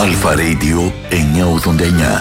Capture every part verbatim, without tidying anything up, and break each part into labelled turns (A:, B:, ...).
A: Αλφα Radio εννιακόσια ογδόντα εννιά.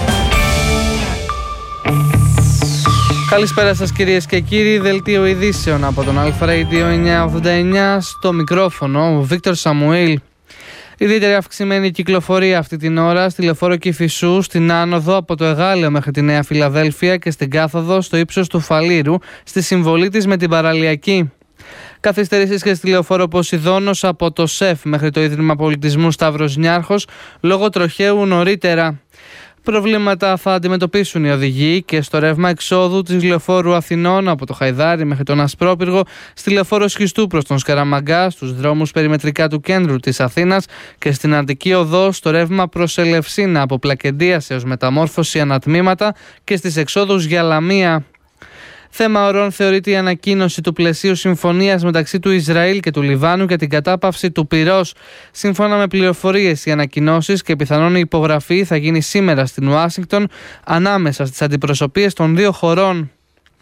B: Καλησπέρα σας κυρίες και κύριοι, δελτίο ειδήσεων από τον Αλφα Radio εννιακόσια ογδόντα εννιά, στο μικρόφωνο ο Βίκτορ Σαμουήλ. Ιδιαίτερη αυξημένη κυκλοφορία αυτή την ώρα στη λεωφόρο Κηφισού, στην άνοδο από το Εγάλεο μέχρι τη Νέα Φιλαδέλφεια και στην κάθοδο στο ύψος του Φαλήρου, στη συμβολή της με την Παραλιακή. Καθυστερήσεις και στη λεωφόρο Ποσειδώνος από το ΣΕΦ μέχρι το Ίδρυμα Πολιτισμού Σταύρος Νιάρχος λόγω τροχαίου νωρίτερα. Προβλήματα θα αντιμετωπίσουν οι οδηγοί και στο ρεύμα εξόδου της λεωφόρου Αθηνών από το Χαϊδάρι μέχρι τον Ασπρόπυργο, στη λεωφόρο Σχιστού προς τον Σκαραμαγκά, στους δρόμους περιμετρικά του κέντρου της Αθήνας και στην Αττική Οδό στο ρεύμα προς Ελευσίνα από Πλακεντίας έως Μεταμόρφωση ανατμήματα και στις εξόδους για Λαμία. Θέμα ωρών θεωρείται η ανακοίνωση του πλαισίου συμφωνίας μεταξύ του Ισραήλ και του Λιβάνου για την κατάπαυση του πυρός. Σύμφωνα με πληροφορίες, οι ανακοινώσεις και πιθανόν η υπογραφή θα γίνει σήμερα στην Ουάσιγκτον ανάμεσα στις αντιπροσωπείες των δύο χωρών.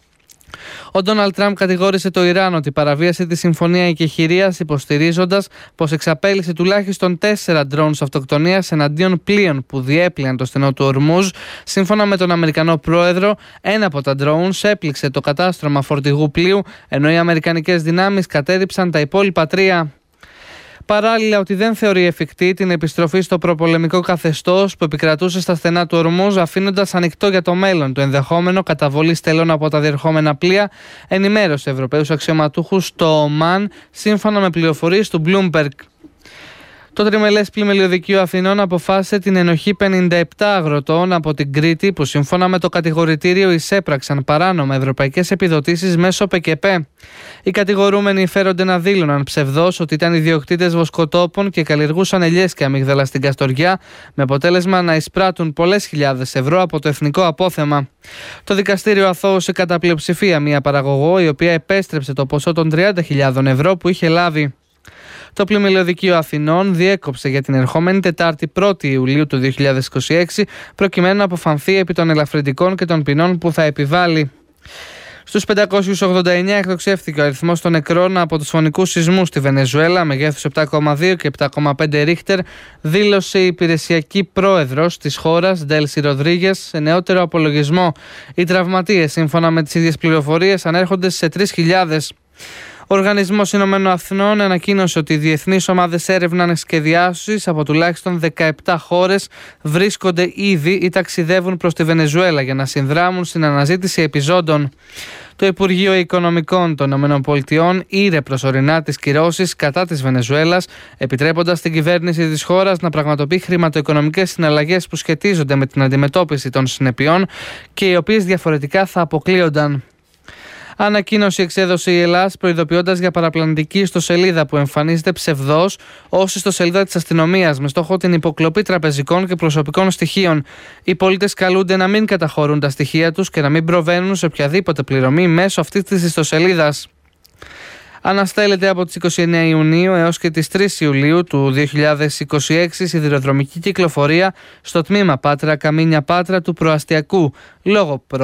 B: Ο Ντόναλντ Τραμπ κατηγόρησε το Ιράν ότι παραβίασε τη συμφωνία εκεχηρίας, υποστηρίζοντας πως εξαπέλυσε τουλάχιστον τέσσερα drones αυτοκτονίας εναντίον πλοίων που διέπλυαν το στενό του Ορμούζ. Σύμφωνα με τον Αμερικανό πρόεδρο, ένα από τα drones έπληξε το κατάστρωμα φορτηγού πλοίου, ενώ οι αμερικανικές δυνάμεις κατέδειψαν τα υπόλοιπα τρία. Παράλληλα, ότι δεν θεωρεί εφικτή την επιστροφή στο προπολεμικό καθεστώς που επικρατούσε στα στενά του Ορμούζ, αφήνοντας ανοιχτό για το μέλλον το ενδεχόμενο καταβολή τελών από τα διερχόμενα πλοία, ενημέρωσε Ευρωπαίους αξιωματούχους στο Ομάν, σύμφωνα με πληροφορίες του Bloomberg. Το τριμελές πλημελιωδικείο Αθηνών αποφάσισε την ενοχή πενήντα επτά αγροτών από την Κρήτη που σύμφωνα με το κατηγορητήριο εισέπραξαν παράνομα ευρωπαϊκές επιδοτήσεις μέσω ΠΚΠ. Οι κατηγορούμενοι φέρονται να δήλωναν ψευδώς ότι ήταν ιδιοκτήτες βοσκοτόπων και καλλιεργούσαν ελιές και αμύγδαλα στην Καστοριά, με αποτέλεσμα να εισπράττουν πολλές χιλιάδες ευρώ από το εθνικό απόθεμα. Το δικαστήριο αθώωσε κατά πλειοψηφία μια παραγωγό, η οποία επέστρεψε το ποσό των τριάντα χιλιάδων ευρώ που είχε λάβει. Το πλημμυλιωδικείο Αθηνών διέκοψε για την ερχόμενη Τετάρτη πρώτη Ιουλίου του δύο χιλιάδες είκοσι έξι προκειμένου να αποφανθεί επί των ελαφρυντικών και των ποινών που θα επιβάλλει. Στους πεντακόσιους ογδόντα εννιά εκτοξεύθηκε ο αριθμός των νεκρών από τους φωνικούς σεισμούς στη Βενεζουέλα μεγέθους επτά κόμμα δύο και επτά κόμμα πέντε ρίχτερ, δήλωσε η υπηρεσιακή πρόεδρος της χώρας, Ντέλσι Ροδρίγες, σε νεότερο απολογισμό. Οι τραυματίες, σύμφωνα με τις ίδιες πληροφορίες, ανέρχονται σε τρεις χιλιάδες. Ο Οργανισμός Ηνωμένων Αθηνών ανακοίνωσε ότι οι διεθνείς ομάδες έρευνας και διάσωσης από τουλάχιστον δεκαεπτά χώρες βρίσκονται ήδη ή ταξιδεύουν προς τη Βενεζουέλα για να συνδράμουν στην αναζήτηση επιζώντων. Το Υπουργείο Οικονομικών των ΗΠΑ ήρε προσωρινά τις κυρώσεις κατά της Βενεζουέλας, επιτρέποντας στην κυβέρνηση της χώρας να πραγματοποιεί χρηματοοικονομικές συναλλαγές που σχετίζονται με την αντιμετώπιση των συνεπειών και οι οποίες διαφορετικά θα αποκλείονταν. Ανακοίνωση εξέδωσε η Ελλάδα προειδοποιώντας για παραπλανητική ιστοσελίδα που εμφανίζεται ψευδώς ως ιστοσελίδα της αστυνομίας με στόχο την υποκλοπή τραπεζικών και προσωπικών στοιχείων. Οι πολίτες καλούνται να μην καταχωρούν τα στοιχεία τους και να μην προβαίνουν σε οποιαδήποτε πληρωμή μέσω αυτής της ιστοσελίδας. Αναστέλλεται από τις είκοσι εννέα Ιουνίου έως και τις τρεις Ιουλίου του δύο χιλιάδες είκοσι έξι σιδηροδρομική κυκλοφορία στο τμήμα Πάτρα Καμίνια Πάτρα του προαστιακού λόγω